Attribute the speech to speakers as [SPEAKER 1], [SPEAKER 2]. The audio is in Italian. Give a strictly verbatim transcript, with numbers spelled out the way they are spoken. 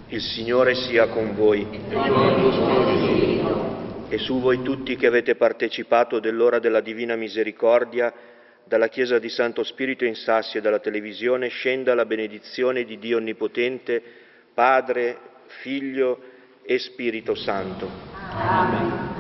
[SPEAKER 1] Il Signore sia con voi. E su voi tutti che avete partecipato dell'ora della Divina Misericordia, dalla Chiesa di Santo Spirito in Sassi e dalla televisione, scenda la benedizione di Dio Onnipotente, Padre, Figlio e Spirito Santo.
[SPEAKER 2] Amen.